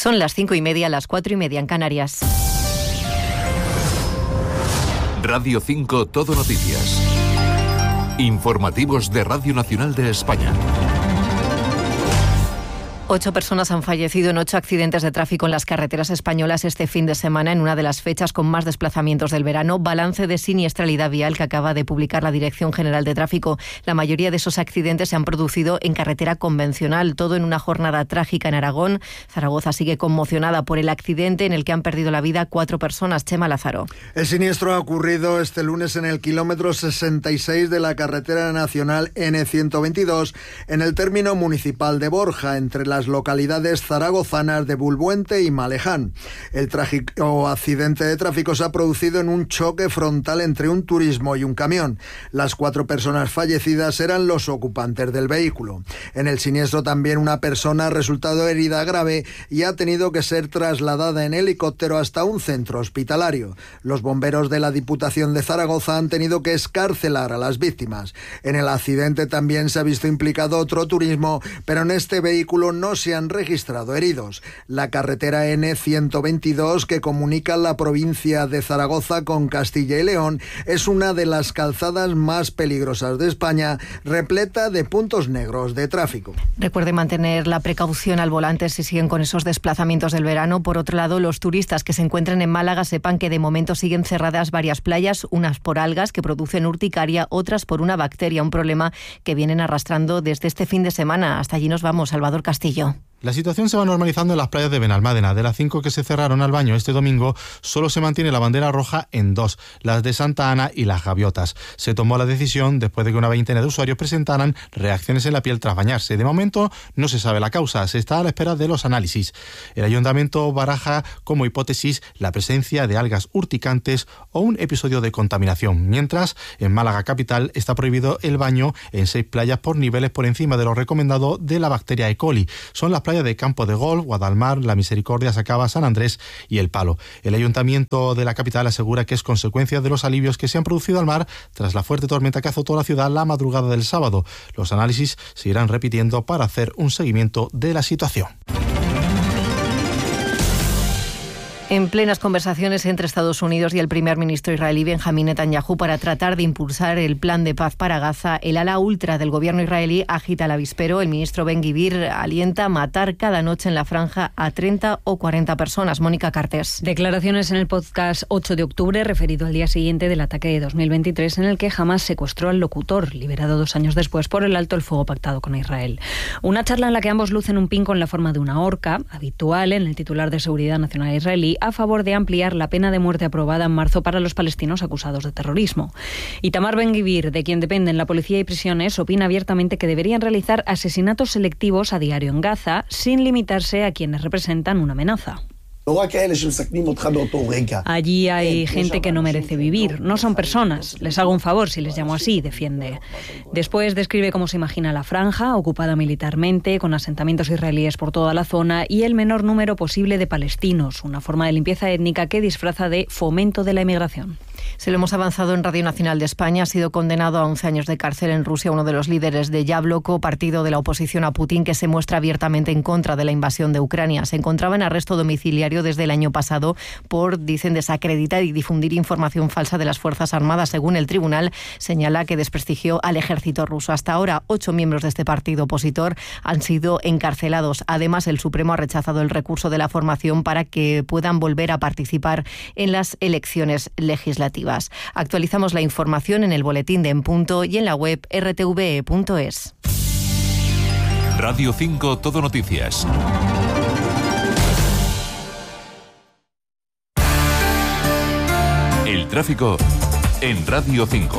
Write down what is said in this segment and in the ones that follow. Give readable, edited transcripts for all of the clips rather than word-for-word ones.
Son las 5:30, las 4:30 en Canarias. Radio 5 Todo Noticias. Informativos de Radio Nacional de España. 8 personas han fallecido en 8 accidentes de tráfico en las carreteras españolas este fin de semana, en una de las fechas con más desplazamientos del verano. Balance de siniestralidad vial que acaba de publicar la Dirección General de Tráfico. La mayoría de esos accidentes se han producido en carretera convencional, todo en una jornada trágica en Aragón. Zaragoza sigue conmocionada por el accidente en el que han perdido la vida 4 personas. Chema Lázaro. El siniestro ha ocurrido este lunes en el kilómetro 66 de la carretera nacional N122, en el término municipal de Borja, entre las localidades zaragozanas de Bulbuente y Maleján. El trágico accidente de tráfico se ha producido en un choque frontal entre un turismo y un camión. Las 4 personas fallecidas eran los ocupantes del vehículo. En el siniestro también una persona ha resultado herida grave y ha tenido que ser trasladada en helicóptero hasta un centro hospitalario. Los bomberos de la Diputación de Zaragoza han tenido que excarcelar a las víctimas. En el accidente también se ha visto implicado otro turismo, pero en este vehículo no se han registrado heridos. La carretera N122, que comunica la provincia de Zaragoza con Castilla y León, es una de las calzadas más peligrosas de España, repleta de puntos negros de tráfico. Recuerde mantener la precaución al volante si siguen con esos desplazamientos del verano. Por otro lado, los turistas que se encuentren en Málaga sepan que de momento siguen cerradas varias playas, unas por algas que producen urticaria, otras por una bacteria, un problema que vienen arrastrando desde este fin de semana. Hasta allí nos vamos, Salvador Castillo. La situación se va normalizando en las playas de Benalmádena. De las 5 que se cerraron al baño este domingo, solo se mantiene la bandera roja en 2, las de Santa Ana y Las Gaviotas. Se tomó la decisión después de que una veintena de usuarios presentaran reacciones en la piel tras bañarse. De momento no se sabe la causa, se está a la espera de los análisis. El ayuntamiento baraja como hipótesis la presencia de algas urticantes o un episodio de contaminación. Mientras, en Málaga capital está prohibido el baño en 6 playas por niveles por encima de lo recomendado de la bacteria E. coli. Son las playas de Campo de Golf, Guadalmar, La Misericordia, Sacaba, San Andrés y El Palo. El ayuntamiento de la capital asegura que es consecuencia de los alivios que se han producido al mar tras la fuerte tormenta que azotó la ciudad la madrugada del sábado. Los análisis se irán repitiendo para hacer un seguimiento de la situación. En plenas conversaciones entre Estados Unidos y el primer ministro israelí Benjamín Netanyahu para tratar de impulsar el plan de paz para Gaza, el ala ultra del gobierno israelí agita el avispero. El ministro Ben-Gvir alienta a matar cada noche en la franja a 30 o 40 personas. Mónica Cartés. Declaraciones en el podcast 8 de octubre, referido al día siguiente del ataque de 2023, en el que Hamás secuestró al locutor, liberado 2 años después por el alto el fuego pactado con Israel. Una charla en la que ambos lucen un pin con la forma de una horca, habitual en el titular de Seguridad Nacional israelí, a favor de ampliar la pena de muerte aprobada en marzo para los palestinos acusados de terrorismo. Itamar Ben-Gvir, de quien dependen la policía y prisiones, opina abiertamente que deberían realizar asesinatos selectivos a diario en Gaza, sin limitarse a quienes representan una amenaza. Allí hay gente que no merece vivir, no son personas. Les hago un favor si les llamo así, defiende. Después describe cómo se imagina la franja, ocupada militarmente, con asentamientos israelíes por toda la zona y el menor número posible de palestinos, una forma de limpieza étnica que disfraza de fomento de la emigración. Se lo hemos avanzado en Radio Nacional de España. Ha sido condenado a 11 años de cárcel en Rusia uno de los líderes de Yabloko, partido de la oposición a Putin, que se muestra abiertamente en contra de la invasión de Ucrania. Se encontraba en arresto domiciliario desde el año pasado por, dicen, desacreditar y difundir información falsa de las Fuerzas Armadas. Según el tribunal, señala que desprestigió al ejército ruso. Hasta ahora, 8 miembros de este partido opositor han sido encarcelados. Además, el Supremo ha rechazado el recurso de la formación para que puedan volver a participar en las elecciones legislativas. Actualizamos la información en el boletín de En Punto y en la web rtve.es. Radio 5 Todo Noticias. El tráfico en Radio 5.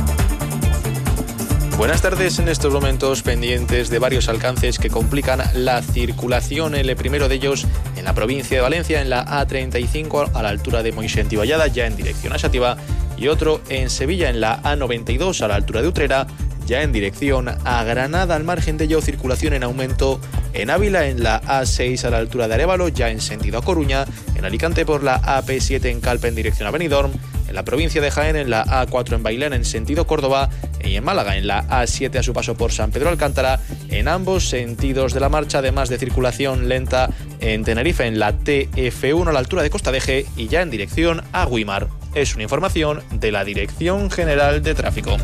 Buenas tardes. En estos momentos pendientes de varios alcances que complican la circulación. El primero de ellos en la provincia de Valencia, en la A35 a la altura de Moixent y Vallada, ya en dirección a Xàtiva, y otro en Sevilla en la A92 a la altura de Utrera, ya en dirección a Granada. Al margen de ello, circulación en aumento en Ávila, en la A6 a la altura de Arévalo, ya en sentido a Coruña, en Alicante por la AP7 en Calpe en dirección a Benidorm, en la provincia de Jaén en la A4 en Bailén en sentido Córdoba y en Málaga en la A7 a su paso por San Pedro Alcántara, en ambos sentidos de la marcha, además de circulación lenta en Tenerife, en la TF1 a la altura de Costa de G y ya en dirección a Güímar. Es una información de la Dirección General de Tráfico.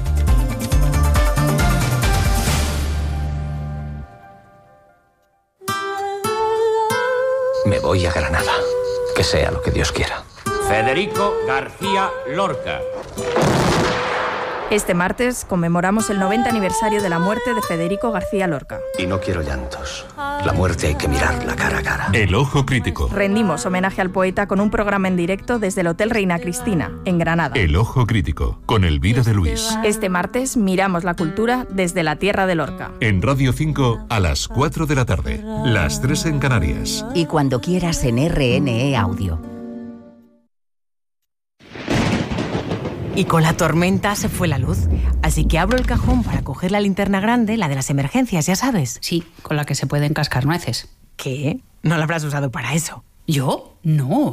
Me voy a Granada. Que sea lo que Dios quiera. Federico García Lorca. Este martes conmemoramos el 90 aniversario de la muerte de Federico García Lorca. Y no quiero llantos. La muerte hay que mirarla cara a cara. El Ojo Crítico. Rendimos homenaje al poeta con un programa en directo desde el Hotel Reina Cristina, en Granada. El Ojo Crítico, con Elvira de Luis. Este martes miramos la cultura desde la tierra de Lorca. En Radio 5 a las 4 de la tarde, las 3 en Canarias. Y cuando quieras en RNE Audio. Y con la tormenta se fue la luz, así que abro el cajón para coger la linterna grande, la de las emergencias, ya sabes. Sí, con la que se pueden cascar nueces. ¿Qué? ¿No la habrás usado para eso? ¿Yo? No.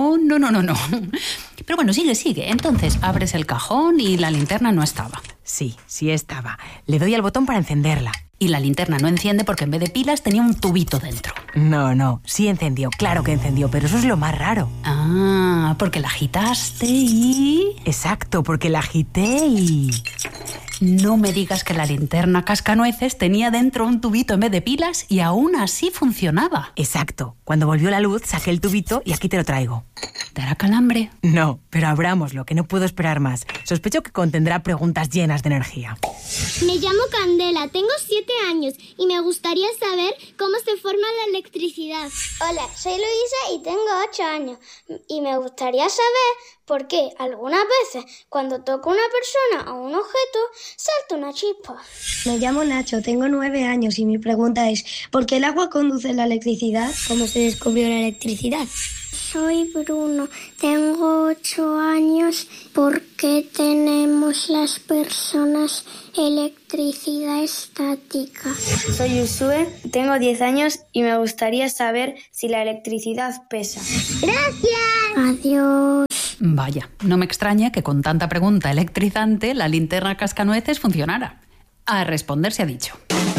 Pero bueno, sigue. Entonces abres el cajón y la linterna no estaba. Sí estaba. Le doy al botón para encenderla. Y la linterna no enciende porque en vez de pilas tenía un tubito dentro. No, sí encendió, claro que encendió, pero eso es lo más raro. Ah, porque la agitaste y... Exacto, porque la agité y... No me digas que la linterna cascanueces tenía dentro un tubito en vez de pilas y aún así funcionaba. Exacto. Cuando volvió la luz, saqué el tubito y aquí te lo traigo. ¿Te hará calambre? No, pero abrámoslo, que no puedo esperar más. Sospecho que contendrá preguntas llenas de energía. Me llamo Candela, tengo 7 años y me gustaría saber cómo se forma la electricidad. Hola, soy Luisa y tengo 8 años y me gustaría saber por qué algunas veces cuando toco a una persona o un objeto salta una chispa. Me llamo Nacho, tengo 9 años y mi pregunta es ¿por qué el agua conduce la electricidad? ¿Cómo se descubrió la electricidad? Soy Bruno, tengo 8 años. ¿Por qué tenemos las personas electricidad estática? Soy Usue, tengo 10 años y me gustaría saber si la electricidad pesa. ¡Gracias! Adiós. Vaya, no me extraña que con tanta pregunta electrizante la linterna cascanueces funcionara. A responder se ha dicho.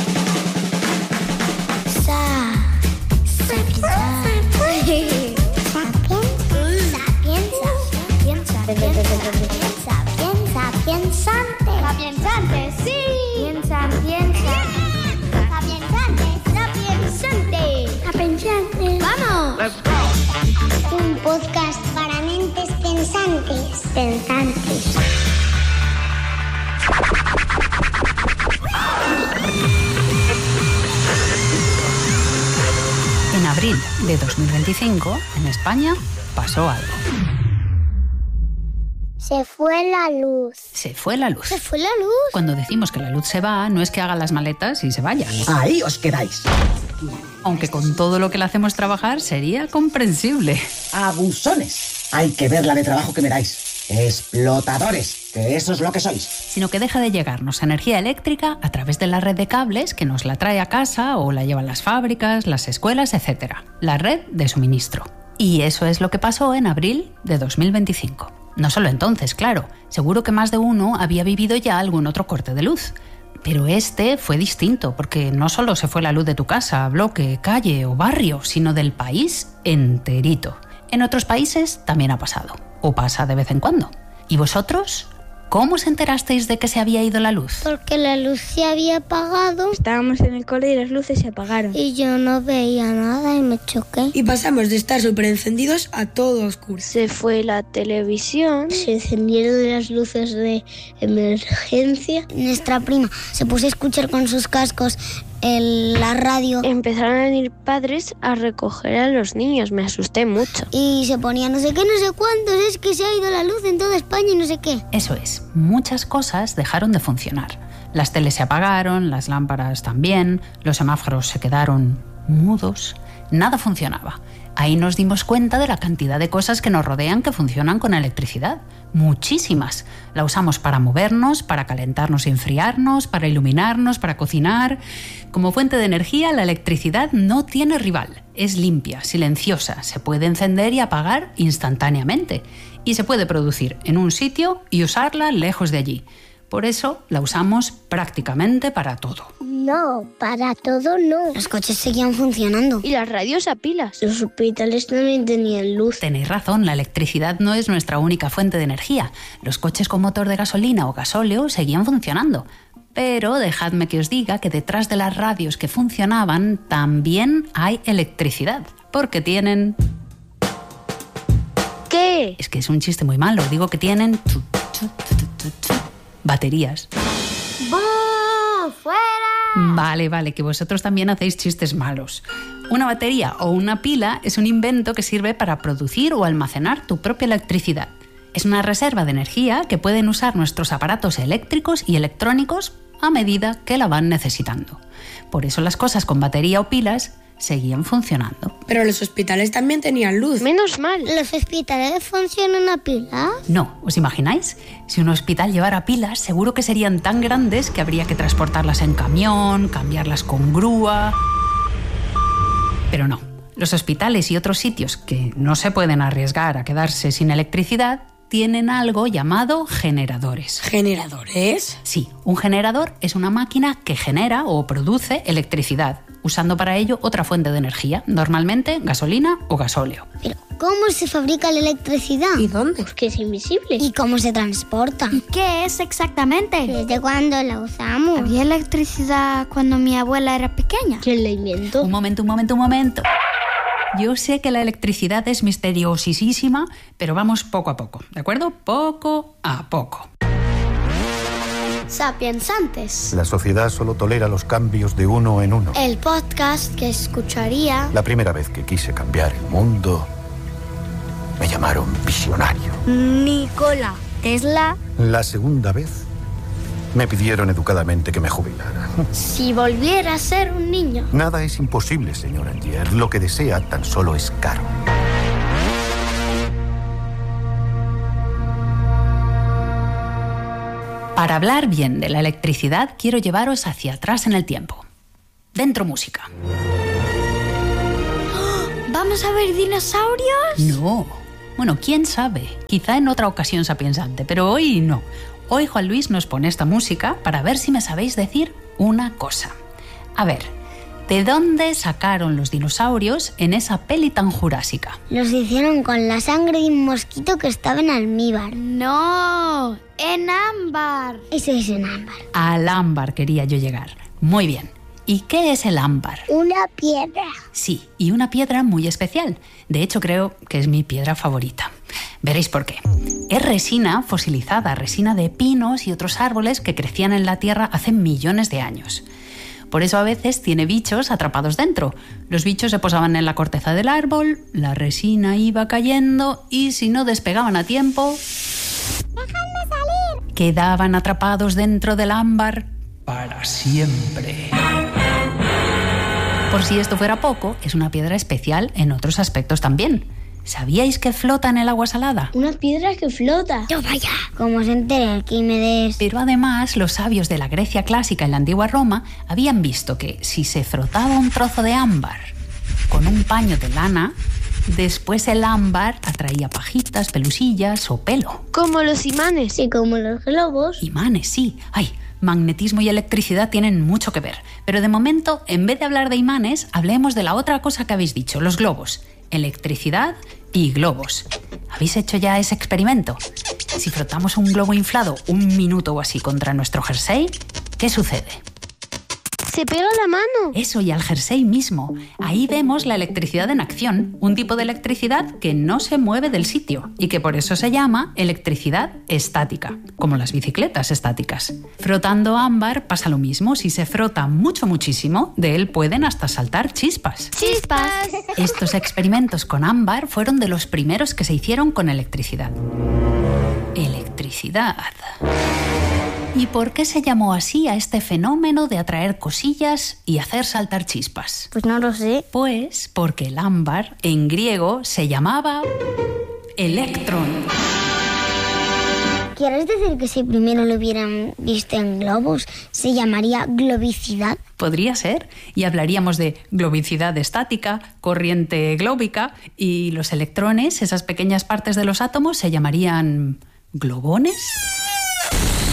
Sapiensante, sí. Piensa. Sapiensante. ¡Vamos! Let's go. Un podcast para mentes pensantes. En abril de 2025, en España, pasó algo. Se fue la luz. Se fue la luz. ¿Se fue la luz? Cuando decimos que la luz se va, no es que haga las maletas y se vaya. Ahí os quedáis. Aunque con todo lo que le hacemos trabajar sería comprensible. Abusones. Hay que ver la de trabajo que me dais. Explotadores, que eso es lo que sois. Sino que deja de llegarnos energía eléctrica a través de la red de cables que nos la trae a casa o la llevan las fábricas, las escuelas, etc. La red de suministro. Y eso es lo que pasó en abril de 2025. No solo entonces, claro. Seguro que más de uno había vivido ya algún otro corte de luz. Pero este fue distinto, porque no solo se fue la luz de tu casa, bloque, calle o barrio, sino del país enterito. En otros países también ha pasado, o pasa de vez en cuando. ¿Y vosotros? ¿Cómo os enterasteis de que se había ido la luz? Porque la luz se había apagado. Estábamos en el cole y las luces se apagaron. Y yo no veía nada y me choqué. Y pasamos de estar súper encendidos a todo oscuro. Se fue la televisión. Se encendieron las luces de emergencia. Nuestra prima se puso a escuchar con sus cascos la radio. Empezaron a venir padres a recoger a los niños. Me asusté mucho. Y se ponía no sé qué, no sé cuántos. Es que se ha ido la luz en toda España y no sé qué. Eso es. Muchas cosas dejaron de funcionar. Las teles se apagaron, las lámparas también, los semáforos se quedaron mudos. Nada funcionaba. Ahí nos dimos cuenta de la cantidad de cosas que nos rodean que funcionan con electricidad. Muchísimas. La usamos para movernos, para calentarnos y enfriarnos, para iluminarnos, para cocinar. Como fuente de energía, la electricidad no tiene rival. Es limpia, silenciosa, se puede encender y apagar instantáneamente. Y se puede producir en un sitio y usarla lejos de allí. Por eso la usamos prácticamente para todo. No, para todo no. Los coches seguían funcionando. Y las radios a pilas. Los hospitales también tenían luz. Tenéis razón, la electricidad no es nuestra única fuente de energía. Los coches con motor de gasolina o gasóleo seguían funcionando. Pero dejadme que os diga que detrás de las radios que funcionaban también hay electricidad. Porque tienen... ¿Qué? Es que es un chiste muy malo. Digo que tienen... baterías. ¡Boo! ¡Fuera! Vale, que vosotros también hacéis chistes malos. Una batería o una pila es un invento que sirve para producir o almacenar tu propia electricidad. Es una reserva de energía que pueden usar nuestros aparatos eléctricos y electrónicos a medida que la van necesitando. Por eso las cosas con batería o pilas seguían funcionando. Pero los hospitales también tenían luz. Menos mal. ¿Los hospitales funcionan a pilas? No, ¿os imagináis? Si un hospital llevara pilas, seguro que serían tan grandes que habría que transportarlas en camión, cambiarlas con grúa... Pero no, los hospitales y otros sitios que no se pueden arriesgar a quedarse sin electricidad tienen algo llamado generadores. ¿Generadores? Sí, un generador es una máquina que genera o produce electricidad, usando para ello otra fuente de energía, normalmente gasolina o gasóleo. Pero, ¿cómo se fabrica la electricidad? ¿Y dónde? Porque es invisible. ¿Y cómo se transporta? ¿Y qué es exactamente? ¿Desde cuándo la usamos? ¿Había electricidad cuando mi abuela era pequeña? ¿Quién la inventó? Un momento. Yo sé que la electricidad es misteriosísima, pero vamos poco a poco, ¿de acuerdo? Poco a poco. Sapiensantes. La sociedad solo tolera los cambios de uno en uno. El podcast que escucharía. La primera vez que quise cambiar el mundo, me llamaron visionario. Nikola Tesla. La segunda vez, me pidieron educadamente que me jubilara. Si volviera a ser un niño. Nada es imposible, señor Angier. Lo que desea tan solo es caro. Para hablar bien de la electricidad, quiero llevaros hacia atrás en el tiempo. Dentro música. ¿Vamos a ver dinosaurios? No. Bueno, quién sabe. Quizá en otra ocasión sapiensante, pero hoy no. Hoy Juan Luis nos pone esta música para ver si me sabéis decir una cosa. A ver, ¿de dónde sacaron los dinosaurios en esa peli tan jurásica? Los hicieron con la sangre de un mosquito que estaba en almíbar. No, en ámbar. Ese es en ámbar. Al ámbar quería yo llegar. Muy bien. ¿Y qué es el ámbar? Una piedra. Sí, y una piedra muy especial. De hecho, creo que es mi piedra favorita. Veréis por qué. Es resina fosilizada, resina de pinos y otros árboles que crecían en la tierra hace millones de años. Por eso a veces tiene bichos atrapados dentro. Los bichos se posaban en la corteza del árbol, la resina iba cayendo y si no despegaban a tiempo... ¡Déjame salir! Quedaban atrapados dentro del ámbar para siempre. Por si esto fuera poco, es una piedra especial en otros aspectos también. ¿Sabíais que flota en el agua salada? Una piedra que flota. ¡No vaya! ¿Cómo se entera Arquímedes? Pero además, los sabios de la Grecia clásica y la antigua Roma habían visto que si se frotaba un trozo de ámbar con un paño de lana, después el ámbar atraía pajitas, pelusillas o pelo. Como los imanes. Sí, como los globos. Imanes, sí. ¡Ay! Magnetismo y electricidad tienen mucho que ver. Pero de momento, en vez de hablar de imanes, hablemos de la otra cosa que habéis dicho, los globos. Electricidad y globos. ¿Habéis hecho ya ese experimento? Si frotamos un globo inflado un minuto o así contra nuestro jersey, ¿qué sucede? Se pega la mano. Eso, y al jersey mismo. Ahí vemos la electricidad en acción, un tipo de electricidad que no se mueve del sitio y que por eso se llama electricidad estática, como las bicicletas estáticas. Frotando ámbar pasa lo mismo. Si se frota muchísimo, de él pueden hasta saltar chispas. ¡Chispas! Estos experimentos con ámbar fueron de los primeros que se hicieron con electricidad. Electricidad. ¿Y por qué se llamó así a este fenómeno de atraer cosillas y hacer saltar chispas? Pues no lo sé. Pues porque el ámbar en griego se llamaba electrón. ¿Quieres decir que si primero lo hubieran visto en globos, se llamaría globicidad? Podría ser. Y hablaríamos de globicidad estática, corriente glóbica, y los electrones, esas pequeñas partes de los átomos, se llamarían globones.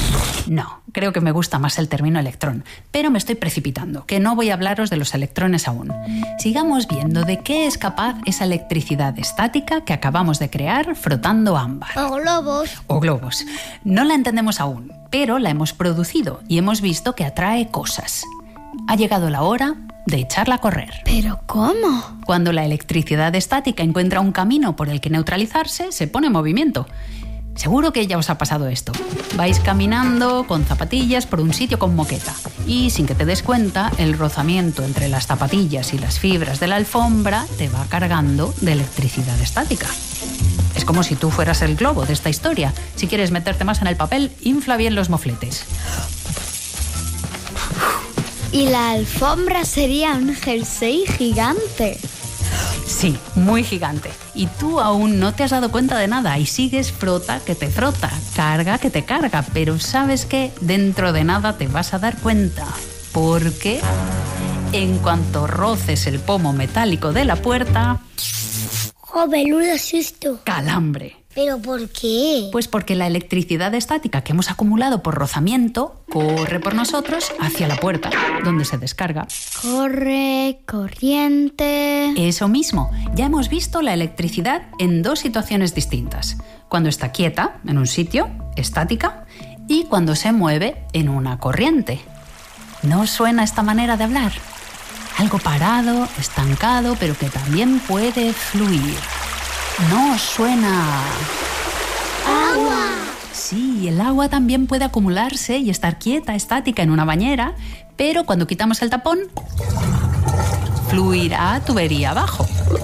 No, creo que me gusta más el término electrón, pero me estoy precipitando, que no voy a hablaros de los electrones aún. Sigamos viendo de qué es capaz esa electricidad estática que acabamos de crear frotando ámbar. O globos. O globos. No la entendemos aún, pero la hemos producido y hemos visto que atrae cosas. Ha llegado la hora de echarla a correr. ¿Pero cómo? Cuando la electricidad estática encuentra un camino por el que neutralizarse, se pone en movimiento. Seguro que ya os ha pasado esto. Vais caminando con zapatillas por un sitio con moqueta y, sin que te des cuenta, el rozamiento entre las zapatillas y las fibras de la alfombra te va cargando de electricidad estática. Es como si tú fueras el globo de esta historia. Si quieres meterte más en el papel, infla bien los mofletes. Y la alfombra sería un jersey gigante. Sí, muy gigante. Y tú aún no te has dado cuenta de nada y sigues frota que te frota, carga que te carga. Pero ¿sabes qué? Dentro de nada te vas a dar cuenta. Porque en cuanto roces el pomo metálico de la puerta... ¡Oh, menudo susto! ¡Calambre! ¿Pero por qué? Pues porque la electricidad estática que hemos acumulado por rozamiento corre por nosotros hacia la puerta, donde se descarga. Corre, corriente... Eso mismo. Ya hemos visto la electricidad en dos situaciones distintas. Cuando está quieta, en un sitio, estática, y cuando se mueve en una corriente. ¿No os suena esta manera de hablar? Algo parado, estancado, pero que también puede fluir. ¿No os suena? ¡Agua! Sí, el agua también puede acumularse y estar quieta, estática en una bañera, pero cuando quitamos el tapón, fluirá a tubería abajo.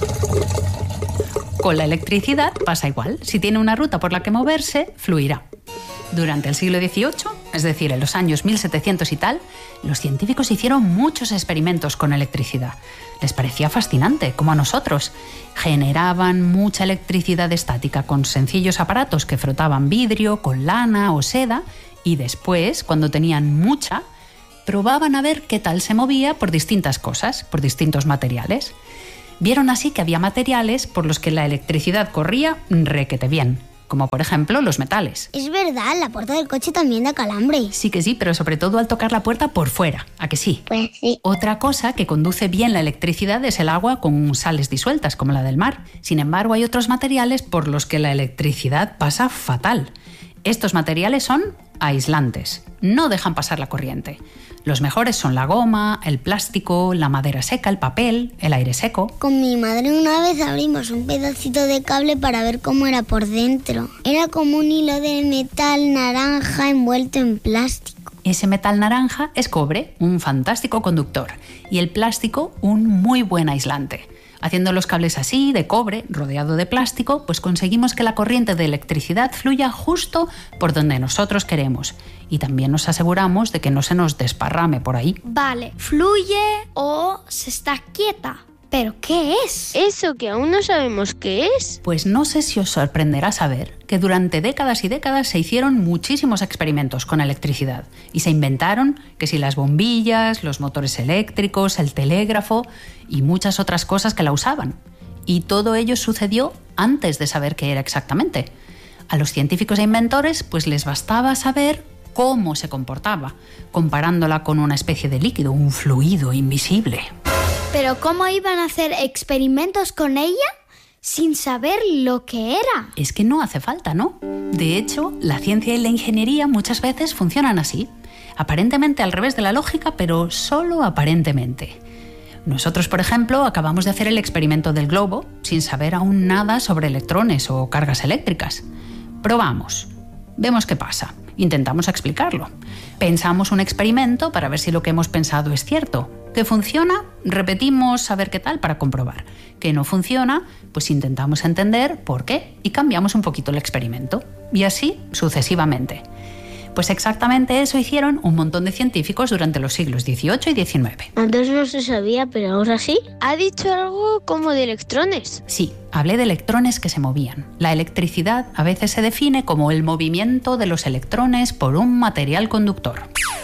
Con la electricidad pasa igual. Si tiene una ruta por la que moverse, fluirá. Durante el siglo XVIII, es decir, en los años 1700 y tal, los científicos hicieron muchos experimentos con electricidad. Les parecía fascinante, como a nosotros. Generaban mucha electricidad estática con sencillos aparatos que frotaban vidrio con lana o seda y después, cuando tenían mucha, probaban a ver qué tal se movía por distintas cosas, por distintos materiales. Vieron así que había materiales por los que la electricidad corría requete bien, como por ejemplo los metales. Es verdad, la puerta del coche también da calambre. Sí que sí, pero sobre todo al tocar la puerta por fuera, ¿a que sí? Pues sí. Otra cosa que conduce bien la electricidad es el agua con sales disueltas, como la del mar. Sin embargo, hay otros materiales por los que la electricidad pasa fatal. Estos materiales son aislantes, no dejan pasar la corriente. Los mejores son la goma, el plástico, la madera seca, el papel, el aire seco. Con mi madre una vez abrimos un pedacito de cable para ver cómo era por dentro. Era como un hilo de metal naranja envuelto en plástico. Ese metal naranja es cobre, un fantástico conductor, y el plástico un muy buen aislante. Haciendo los cables así, de cobre, rodeado de plástico, pues conseguimos que la corriente de electricidad fluya justo por donde nosotros queremos. Y también nos aseguramos de que no se nos desparrame por ahí. Vale, fluye o se está quieta. ¿Pero qué es? Eso que aún no sabemos qué es. Pues no sé si os sorprenderá saber que durante décadas y décadas se hicieron muchísimos experimentos con electricidad y se inventaron que si las bombillas, los motores eléctricos, el telégrafo y muchas otras cosas que la usaban. Y todo ello sucedió antes de saber qué era exactamente. A los científicos e inventores pues les bastaba saber cómo se comportaba, comparándola con una especie de líquido, un fluido invisible. ¿Pero cómo iban a hacer experimentos con ella sin saber lo que era? Es que no hace falta, ¿no? De hecho, la ciencia y la ingeniería muchas veces funcionan así. Aparentemente al revés de la lógica, pero solo aparentemente. Nosotros, por ejemplo, acabamos de hacer el experimento del globo sin saber aún nada sobre electrones o cargas eléctricas. Probamos. Vemos qué pasa. Intentamos explicarlo. Pensamos un experimento para ver si lo que hemos pensado es cierto. ¿Que funciona? Repetimos a ver qué tal para comprobar. ¿Que no funciona? Pues intentamos entender por qué y cambiamos un poquito el experimento. Y así sucesivamente. Pues exactamente eso hicieron un montón de científicos durante los siglos XVIII y XIX. Antes no se sabía, pero ahora sí. Ha dicho algo como de electrones. Sí, hablé de electrones que se movían. La electricidad a veces se define como el movimiento de los electrones por un material conductor.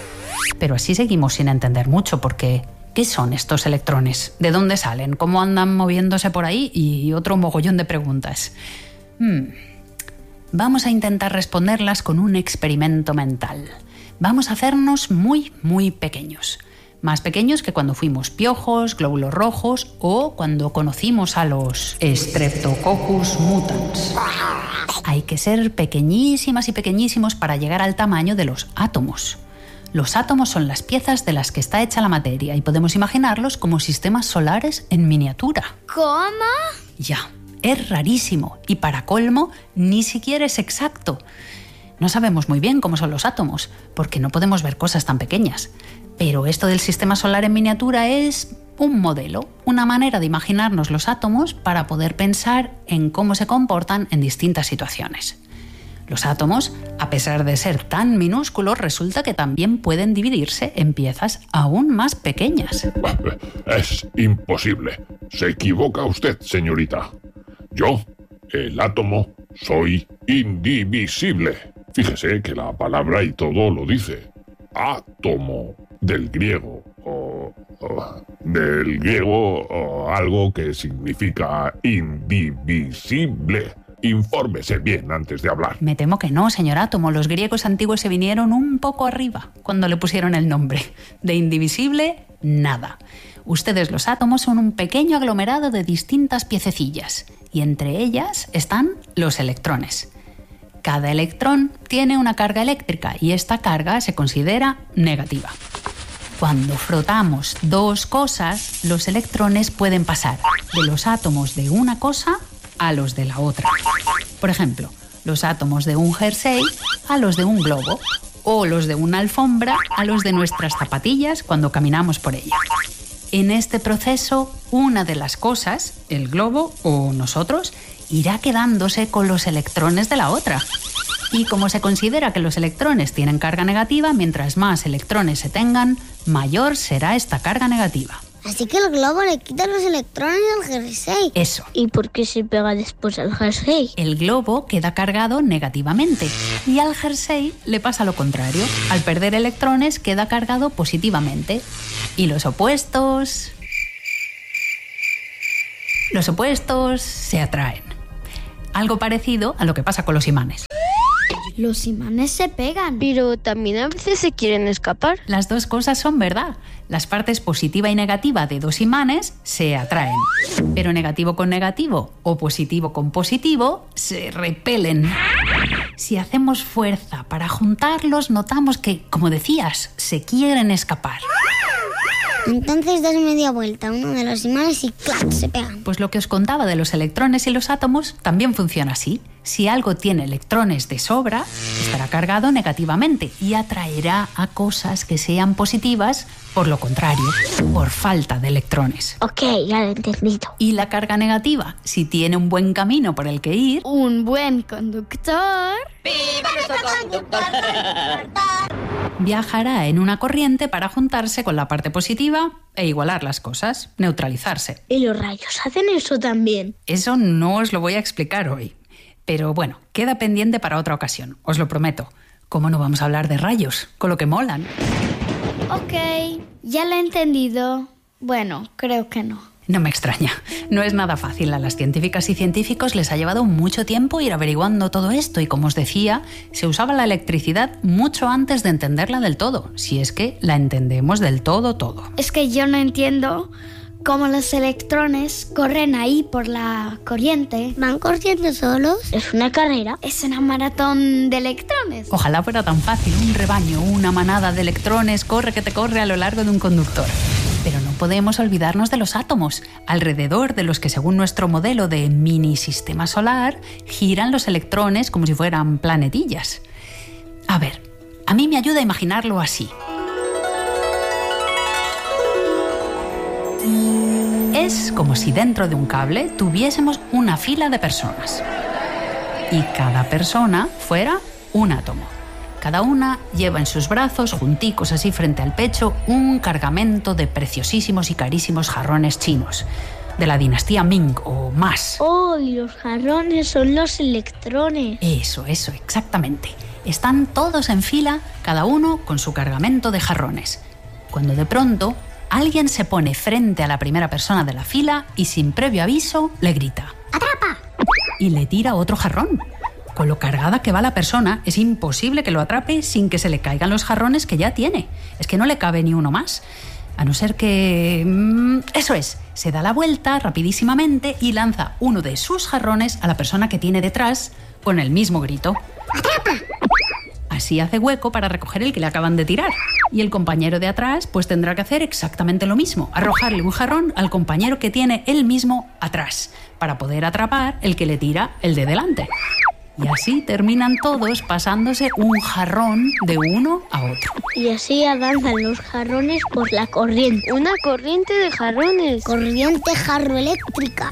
Pero así seguimos sin entender mucho porque... ¿qué son estos electrones? ¿De dónde salen? ¿Cómo andan moviéndose por ahí? Y otro mogollón de preguntas. Vamos a intentar responderlas con un experimento mental. Vamos a hacernos muy, muy pequeños. Más pequeños que cuando fuimos piojos, glóbulos rojos o cuando conocimos a los Streptococcus mutans. Hay que ser pequeñísimas y pequeñísimos para llegar al tamaño de los átomos. Los átomos son las piezas de las que está hecha la materia y podemos imaginarlos como sistemas solares en miniatura. ¿Cómo? Ya, es rarísimo y para colmo ni siquiera es exacto. No sabemos muy bien cómo son los átomos, porque no podemos ver cosas tan pequeñas. Pero esto del sistema solar en miniatura es un modelo, una manera de imaginarnos los átomos para poder pensar en cómo se comportan en distintas situaciones. Los átomos, a pesar de ser tan minúsculos, resulta que también pueden dividirse en piezas aún más pequeñas. Es imposible. Se equivoca usted, señorita. Yo, el átomo, soy indivisible. Fíjese que la palabra y todo lo dice. Átomo, del griego, algo que significa indivisible. Infórmese bien antes de hablar. Me temo que no, señor átomo. Los griegos antiguos se vinieron un poco arriba cuando le pusieron el nombre. De indivisible, nada. Ustedes, los átomos, son un pequeño aglomerado de distintas piececillas y entre ellas están los electrones. Cada electrón tiene una carga eléctrica y esta carga se considera negativa. Cuando frotamos dos cosas, los electrones pueden pasar de los átomos de una cosa a los de la otra. Por ejemplo, los átomos de un jersey a los de un globo, o los de una alfombra a los de nuestras zapatillas cuando caminamos por ella. En este proceso, una de las cosas, el globo o nosotros, irá quedándose con los electrones de la otra. Y como se considera que los electrones tienen carga negativa, mientras más electrones se tengan, mayor será esta carga negativa. Así que el globo le quita los electrones al jersey. Eso. ¿Y por qué se pega después al jersey? El globo queda cargado negativamente y al jersey le pasa lo contrario. Al perder electrones queda cargado positivamente. Y los opuestos se atraen. Algo parecido a lo que pasa con los imanes. Los imanes se pegan. Pero también a veces se quieren escapar. Las dos cosas son verdad. Las partes positiva y negativa de dos imanes se atraen. Pero negativo con negativo o positivo con positivo se repelen. Si hacemos fuerza para juntarlos, notamos que, como decías, se quieren escapar. Entonces das media vuelta a uno de los imanes y ¡clac!, se pegan. Pues lo que os contaba de los electrones y los átomos también funciona así. Si algo tiene electrones de sobra, estará cargado negativamente y atraerá a cosas que sean positivas, por lo contrario, por falta de electrones. Ok, ya lo he entendido. Y la carga negativa, si tiene un buen camino por el que ir... Un buen conductor... ¡Viva nuestro conductor! Viajará en una corriente para juntarse con la parte positiva e igualar las cosas, neutralizarse. ¿Y los rayos hacen eso también? Eso no os lo voy a explicar hoy. Pero bueno, queda pendiente para otra ocasión, os lo prometo. ¿Cómo no vamos a hablar de rayos? Con lo que molan. Ok, ya lo he entendido. Bueno, creo que no. No me extraña. No es nada fácil. A las científicas y científicos les ha llevado mucho tiempo ir averiguando todo esto y, como os decía, se usaba la electricidad mucho antes de entenderla del todo, si es que la entendemos del todo. Es que yo no entiendo cómo los electrones corren ahí por la corriente. ¿Van corriendo solos? ¿Es una carrera? Es una maratón de electrones. Ojalá fuera tan fácil. Un rebaño, una manada de electrones corre que te corre a lo largo de un conductor. Pero no podemos olvidarnos de los átomos, alrededor de los que, según nuestro modelo de mini sistema solar, giran los electrones como si fueran planetillas. A ver, a mí me ayuda a imaginarlo así. Es como si dentro de un cable tuviésemos una fila de personas. Y cada persona fuera un átomo. Cada una lleva en sus brazos, junticos así frente al pecho, un cargamento de preciosísimos y carísimos jarrones chinos, de la dinastía Ming o más. ¡Oh, y los jarrones son los electrones! Eso, exactamente. Están todos en fila, cada uno con su cargamento de jarrones. Cuando de pronto alguien se pone frente a la primera persona de la fila y sin previo aviso le grita: ¡atrapa! Y le tira otro jarrón. Con lo cargada que va la persona, es imposible que lo atrape sin que se le caigan los jarrones que ya tiene. Es que no le cabe ni uno más. A no ser que... Eso es, se da la vuelta rapidísimamente y lanza uno de sus jarrones a la persona que tiene detrás con el mismo grito. ¡Atrapa! Así hace hueco para recoger el que le acaban de tirar. Y el compañero de atrás pues tendrá que hacer exactamente lo mismo, arrojarle un jarrón al compañero que tiene él mismo atrás, para poder atrapar el que le tira el de delante. Y así terminan todos pasándose un jarrón de uno a otro. Y así avanzan los jarrones por la corriente. Una corriente de jarrones. Corriente jarroeléctrica.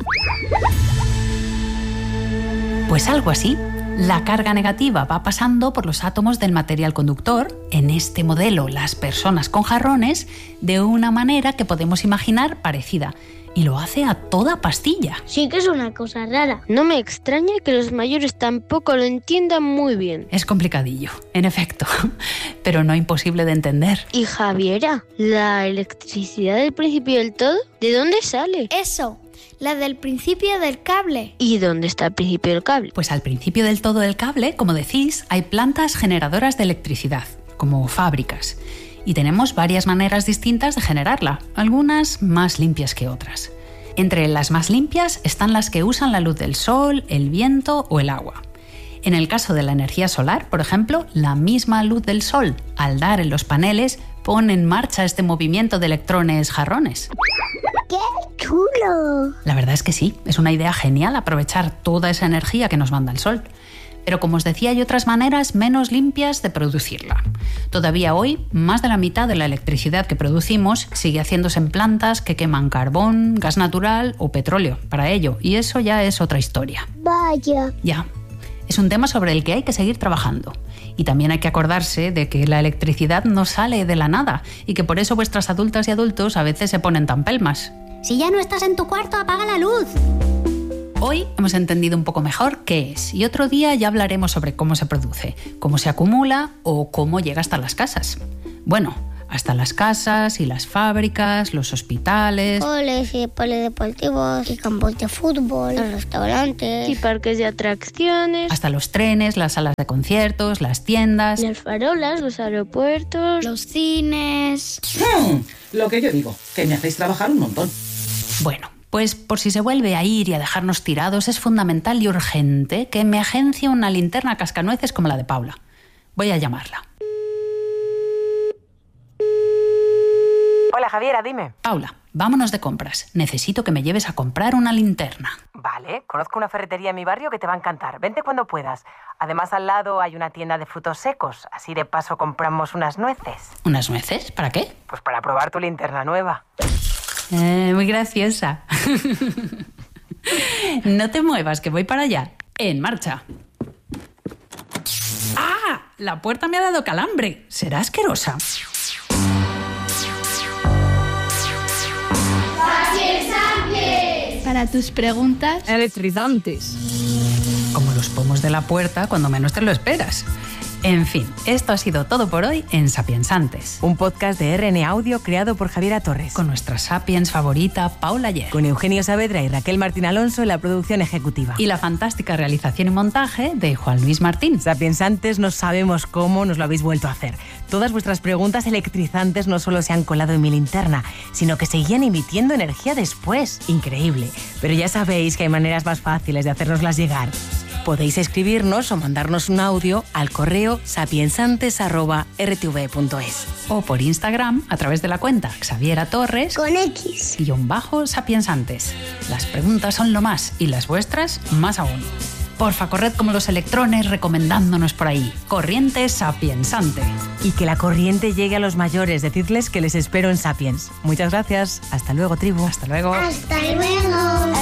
Pues algo así. La carga negativa va pasando por los átomos del material conductor, en este modelo las personas con jarrones, de una manera que podemos imaginar parecida. Y lo hace a toda pastilla. Sí que es una cosa rara. No me extraña que los mayores tampoco lo entiendan muy bien. Es complicadillo, en efecto, pero no imposible de entender. Y Javiera, ¿la electricidad del principio del todo? ¿De dónde sale? Eso, la del principio del cable. ¿Y dónde está el principio del cable? Pues al principio del todo del cable, como decís, hay plantas generadoras de electricidad, como fábricas. Y tenemos varias maneras distintas de generarla, algunas más limpias que otras. Entre las más limpias están las que usan la luz del sol, el viento o el agua. En el caso de la energía solar, por ejemplo, la misma luz del sol, al dar en los paneles, pone en marcha este movimiento de electrones jarrones. ¡Qué chulo! La verdad es que sí, es una idea genial aprovechar toda esa energía que nos manda el sol. Pero como os decía, hay otras maneras menos limpias de producirla. Todavía hoy, más de la mitad de la electricidad que producimos sigue haciéndose en plantas que queman carbón, gas natural o petróleo para ello, y eso ya es otra historia. Vaya. Ya, es un tema sobre el que hay que seguir trabajando. Y también hay que acordarse de que la electricidad no sale de la nada y que por eso vuestras adultas y adultos a veces se ponen tan pelmas. Si ya no estás en tu cuarto, apaga la luz. Hoy hemos entendido un poco mejor qué es y otro día ya hablaremos sobre cómo se produce, cómo se acumula o cómo llega hasta las casas. Bueno, hasta las casas y las fábricas, los hospitales, coles y polideportivos y campos de fútbol, los restaurantes y parques de atracciones, hasta los trenes, las salas de conciertos, las tiendas, las farolas, los aeropuertos, los cines. Lo que yo digo, que me hacéis trabajar un montón. Bueno, pues por si se vuelve a ir y a dejarnos tirados, es fundamental y urgente que me agencie una linterna cascanueces como la de Paula. Voy a llamarla. Hola, Javiera, dime. Paula, vámonos de compras. Necesito que me lleves a comprar una linterna. Vale, conozco una ferretería en mi barrio que te va a encantar. Vente cuando puedas. Además, al lado hay una tienda de frutos secos. Así de paso compramos unas nueces. ¿Unas nueces? ¿Para qué? Pues para probar tu linterna nueva. Muy graciosa. No te muevas, que voy para allá. En marcha. ¡Ah! La puerta me ha dado calambre. Será asquerosa. Para tus preguntas electrizantes. Como los pomos de la puerta cuando menos te lo esperas. En fin, esto ha sido todo por hoy en Sapiensantes. Un podcast de RN Audio creado por Javiera Torres. Con nuestra Sapiens favorita, Paula Ayer. Con Eugenio Saavedra y Raquel Martín Alonso en la producción ejecutiva. Y la fantástica realización y montaje de Juan Luis Martín. Sapiensantes, no sabemos cómo nos lo habéis vuelto a hacer. Todas vuestras preguntas electrizantes no solo se han colado en mi linterna, sino que seguían emitiendo energía después. Increíble. Pero ya sabéis que hay maneras más fáciles de hacernoslas llegar. Podéis escribirnos o mandarnos un audio al correo sapiensantes@rtv.es o por Instagram a través de la cuenta Xaviera Torres con X _sapiensantes. Las preguntas son lo más y las vuestras más aún. Porfa, corred como los electrones recomendándonos por ahí. Corriente sapiensante. Y que la corriente llegue a los mayores. Decidles que les espero en Sapiens. Muchas gracias. Hasta luego, tribu. Hasta luego. Hasta luego.